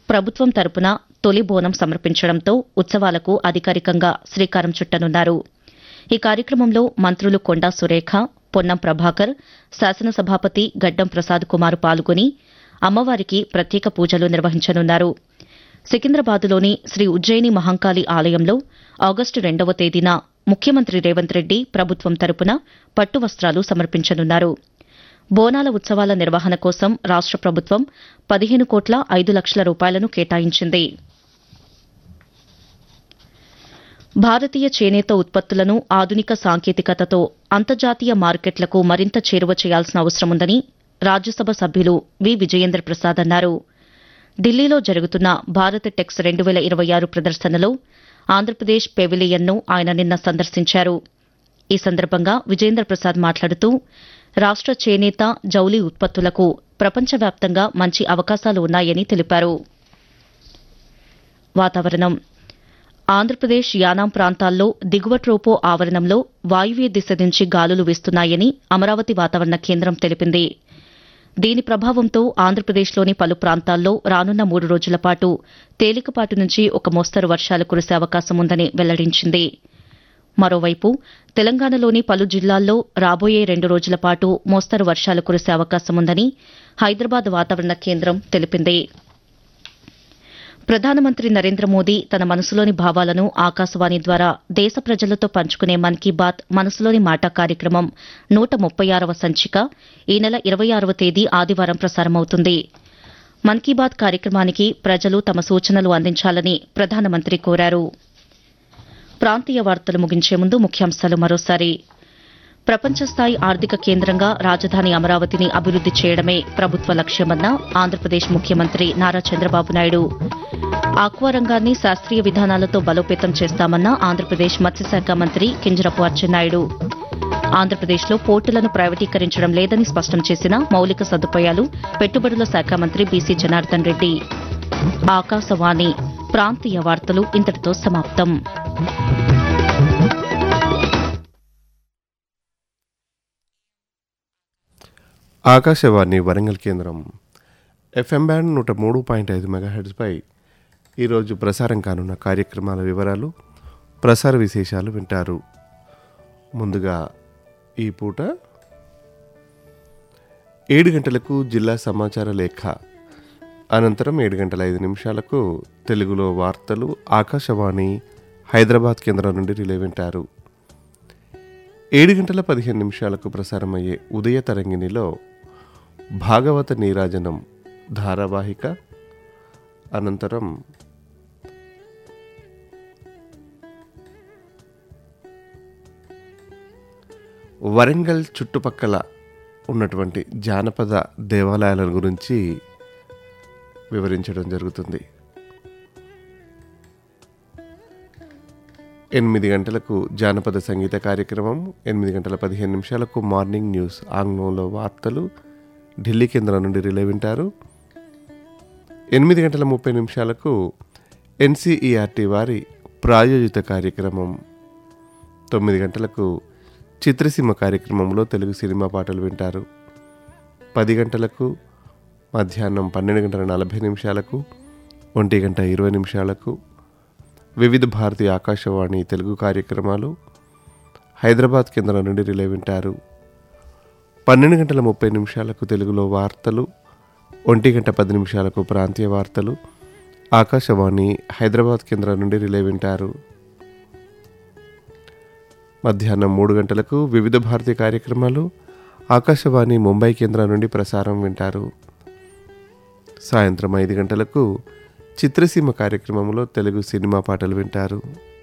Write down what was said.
ప్రభుత్వం తరపున తొలి బోనం సమర్పించడంతో ఉత్సవాలకు అధికారికంగా శ్రీకారం చుట్టనున్నారు. ఈ కార్యక్రమంలో మంత్రులు కొండా సురేఖ, పొన్నం ప్రభాకర్, శాసనసభాపతి గడ్డం ప్రసాద్ కుమార్ పాల్గొని అమ్మవారికి ప్రత్యేక పూజలు నిర్వహించనున్నారు. సికింద్రాబాద్లోని శ్రీ ఉజ్జయిని మహంకాళి ఆలయంలో ఆగస్టు 2వ తేదీన ముఖ్యమంత్రి రేవంత్ రెడ్డి ప్రభుత్వం తరపున పట్టు వస్త్రాలు సమర్పించనున్నారు. బోనాల ఉత్సవాల నిర్వహణ కోసం రాష్ట ప్రభుత్వం 15,05,00,000 రూపాయలను కేటాయించింది. భారతీయ చేనేత ఉత్పత్తులను ఆధునిక సాంకేతికతతో అంతర్జాతీయ మార్కెట్లకు మరింత చేరువ చేయాల్సిన అవసరముందని రాజ్యసభ సభ్యులు వి. విజయేంద్ర ప్రసాద్ అన్నారు. ఢిల్లీలో జరుగుతున్న భారత్ టెక్స్ 2026 ప్రదర్శనలో ఆంధ్రప్రదేశ్ పెవిలియన్ను ఆయన నిన్న సందర్శించారు. ఈ సందర్భంగా విజయేంద్ర ప్రసాద్ మాట్లాడుతూ రాష్ట చేనేత, జౌళి ఉత్పత్తులకు ప్రపంచవ్యాప్తంగా మంచి అవకాశాలు ఉన్నాయని తెలిపారు. వాతావరణం. ఆంధ్రప్రదేశ్ యానాం ప్రాంతాల్లో దిగువ ట్రోపో ఆవరణంలో వాయువ్య దిశ నుంచి గాలులు వీస్తున్నాయని అమరావతి వాతావరణ కేంద్రం తెలిపింది. దీని ప్రభావంతో ఆంధ్రప్రదేశ్లోని పలు ప్రాంతాల్లో రానున్న 3 రోజుల పాటు తేలికపాటి నుంచి ఒక మోస్తరు వర్షాలు కురిసే అవకాశం ఉందని వెల్లడించింది. మరోవైపు తెలంగాణలోని పలు జిల్లాల్లో రాబోయే 2 రోజుల పాటు మోస్తరు వర్షాలు కురిసే అవకాశం ఉందని హైదరాబాద్ వాతావరణ కేంద్రం తెలిపింది. ప్రధానమంత్రి నరేంద్ర మోదీ తన మనసులోని భావాలను ఆకాశవాణి ద్వారా దేశ ప్రజలతో పంచుకునే మన్ కీ బాత్ మనసులోని మాట కార్యక్రమం 136వ సంచిక ఈ నెల 26వ తేదీ ఆదివారం ప్రసారమవుతుంది. మన్ కీ బాత్ కార్యక్రమానికి ప్రజలు తమ సూచనలు అందించాలని ప్రధానమంత్రి కోరారు. ప్రాంతీయ వార్తలు ముగించే ముందు ముఖ్యాంశాలు మరోసారి. ప్రపంచస్థాయి ఆర్థిక కేంద్రంగా రాజధాని అమరావతిని అభివృద్ది చేయడమే ప్రభుత్వ లక్ష్యమన్న ఆంధ్రప్రదేశ్ ముఖ్యమంత్రి నారా చంద్రబాబు నాయుడు. ఆక్వా రంగాన్ని శాస్త్రీయ విధానాలతో బలోపేతం చేస్తామన్న ఆంధ్రప్రదేశ్ మత్స్యశాఖ మంత్రి కింజరాపు అచ్చెన్నాయుడు. ఆంధ్రప్రదేశ్లో పోర్టులను ప్రైవేటీకరించడం లేదని స్పష్టం చేసిన మౌలిక సదుపాయాలు, పెట్టుబడుల శాఖ మంత్రి బీసీ జనార్దన్ రెడ్డి. ఆకాశవాణి ప్రాంతీయ వార్తలు ఇంతటితో సమాప్తం. ఆకాశవాణి వరంగల్ కేంద్రం ఎఫ్ఎం బ్యాండ్ 103.5 మెగాహెర్ట్జ్పై ఈరోజు ప్రసారం కానున్న కార్యక్రమాల వివరాలు, ప్రసార విశేషాలు వింటారు. ముందుగా ఈ పూట 7 గంటలకు జిల్లా సమాచార లేఖ, అనంతరం 7:05 తెలుగులో వార్తలు ఆకాశవాణి హైదరాబాద్ కేంద్రం నుండి రిలే వింటారు. 7:15 ప్రసారమయ్యే ఉదయ తరంగిణిలో భాగవత నీరాజనం ధారావాహిక, అనంతరం వరంగల్ చుట్టుపక్కల ఉన్నటువంటి జానపద దేవాలయాల గురించి వివరించడం జరుగుతుంది. 8 గంటలకు జానపద సంగీత కార్యక్రమం, 8:15 మార్నింగ్ న్యూస్ ఆంగ్లంలో వార్తలు ఢిల్లీ కేంద్రం నుండి రిలే వింటారు. 8:30 ఎన్సీఈఆర్టీ వారి ప్రాయోజిత కార్యక్రమం, 9 గంటలకు చిత్రసీమ కార్యక్రమంలో తెలుగు సినిమా పాటలు వింటారు. 10 గంటలకు, మధ్యాహ్నం 12:40, 1:20 వివిధ భారతి ఆకాశవాణి తెలుగు కార్యక్రమాలు హైదరాబాద్ కేంద్రం నుండి రిలే వింటారు. 12:30 తెలుగులో వార్తలు, 1:10 ప్రాంతీయ వార్తలు ఆకాశవాణి హైదరాబాద్ కేంద్రం నుండి రిలే వింటారు. మధ్యాహ్నం 3 గంటలకు వివిధ భారతి కార్యక్రమాలు ఆకాశవాణి ముంబై కేంద్రం నుండి ప్రసారం వింటారు. సాయంత్రం 5 గంటలకు చిత్రసీమ కార్యక్రమంలో తెలుగు సినిమా పాటలు వింటారు.